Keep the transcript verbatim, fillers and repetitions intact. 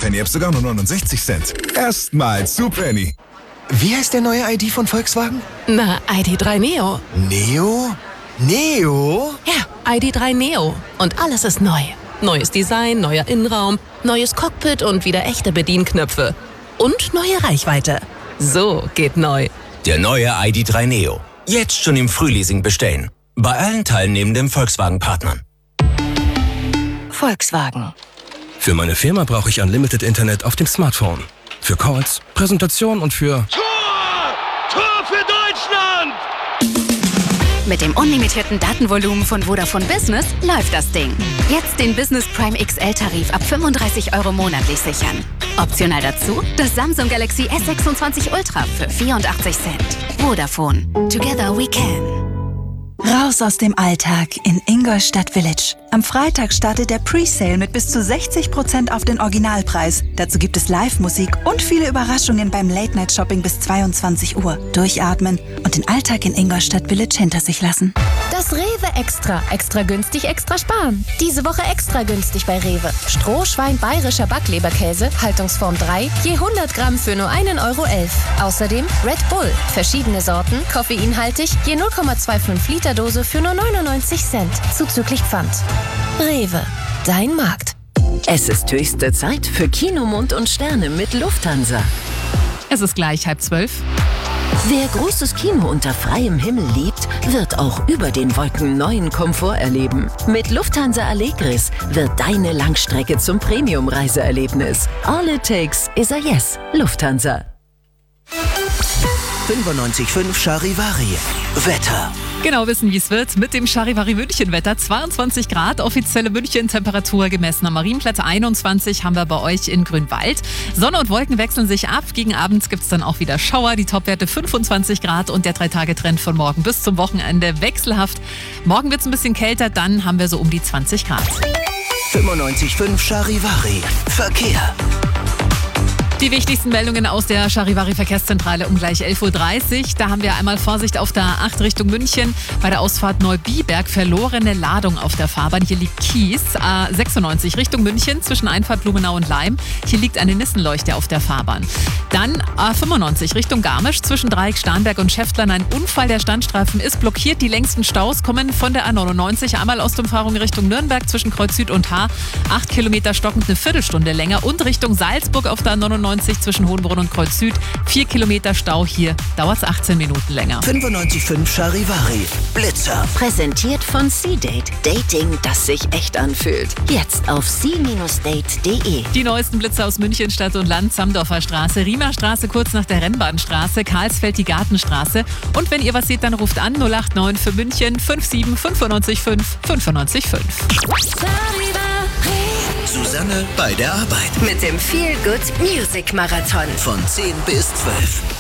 Penny-App sogar nur neunundsechzig Cent. Erstmals zu Penny. Wie heißt der neue I D von Volkswagen? Na, I D drei Neo. Neo? Neo? Ja, I D drei Neo. Und alles ist neu. Neues Design, neuer Innenraum, neues Cockpit und wieder echte Bedienknöpfe. Und neue Reichweite. So geht neu. Der neue I D drei Neo. Jetzt schon im Frühleasing bestellen. Bei allen teilnehmenden Volkswagen-Partnern. Volkswagen. Für meine Firma brauche ich Unlimited Internet auf dem Smartphone. Für Calls, Präsentation und für... Tor! Tor für Deutschland! Mit dem unlimitierten Datenvolumen von Vodafone Business läuft das Ding. Jetzt den Business Prime X L-Tarif ab fünfunddreißig Euro monatlich sichern. Optional dazu das Samsung Galaxy S sechsundzwanzig Ultra für vierundachtzig Cent. Vodafone. Together we can. Raus aus dem Alltag in Ingolstadt Village. Am Freitag startet der Presale mit bis zu sechzig Prozent auf den Originalpreis. Dazu gibt es Live-Musik und viele Überraschungen beim Late-Night-Shopping bis zweiundzwanzig Uhr. Durchatmen und den Alltag in Ingolstadt Village hinter sich lassen. Das Rewe Extra. Extra günstig, extra sparen. Diese Woche extra günstig bei Rewe. Strohschwein bayerischer Backleberkäse, Haltungsform drei, je hundert Gramm für nur einen Euro elf. Außerdem Red Bull. Verschiedene Sorten, koffeinhaltig, je null Komma fünfundzwanzig Liter Dose für nur neunundneunzig Cent. Zuzüglich Pfand. Rewe. Dein Markt. Es ist höchste Zeit für Kinomond und Sterne mit Lufthansa. Es ist gleich halb zwölf. Wer großes Kino unter freiem Himmel liebt, wird auch über den Wolken neuen Komfort erleben. Mit Lufthansa Allegris wird deine Langstrecke zum Premium-Reiseerlebnis. All it takes is a yes. Lufthansa. fünfundneunzig Komma fünf Charivari. Wetter. Genau wissen, wie es wird mit dem Charivari München-Wetter. zweiundzwanzig Grad, offizielle München-Temperatur gemessen am Marienplatz. einundzwanzig haben wir bei euch in Grünwald. Sonne und Wolken wechseln sich ab. Gegen Abend gibt es dann auch wieder Schauer. Die Topwerte fünfundzwanzig Grad und der Drei-Tage-Trend von morgen bis zum Wochenende wechselhaft. Morgen wird es ein bisschen kälter, dann haben wir so um die zwanzig Grad. fünfundneunzig Komma fünf Charivari. Verkehr. Die wichtigsten Meldungen aus der Charivari-Verkehrszentrale um gleich elf Uhr dreißig. Da haben wir einmal Vorsicht auf der A acht Richtung München. Bei der Ausfahrt Neubiberg verlorene Ladung auf der Fahrbahn. Hier liegt Kies. A sechsundneunzig Richtung München zwischen Einfahrt Blumenau und Leim. Hier liegt eine Nissenleuchte auf der Fahrbahn. Dann A fünfundneunzig Richtung Garmisch zwischen Dreieck Starnberg und Schäftlern. Ein Unfall, der Standstreifen ist blockiert. Die längsten Staus kommen von der A neunundneunzig. Einmal Ostumfahrung Richtung Nürnberg zwischen Kreuz Süd und Haar. Acht Kilometer stockend eine Viertelstunde länger. Und Richtung Salzburg auf der A neunundneunzig zwischen Hohenbrunn und Kreuz Süd. Vier Kilometer Stau, hier dauert es achtzehn Minuten länger. fünfundneunzig Komma fünf Charivari. Blitzer. Präsentiert von C-Date. Dating, das sich echt anfühlt. Jetzt auf c Date punkt de. Die neuesten Blitzer aus München, Stadt und Land, Zamdorfer Straße, Riemerstraße kurz nach der Rennbahnstraße, Karlsfeld die Gartenstraße. Und wenn ihr was seht, dann ruft an null acht neun für München fünf sieben fünf neun fünf fünf neun fünf. Susanne bei der Arbeit. Mit dem Feel Good Music Marathon. Von zehn bis zwölf.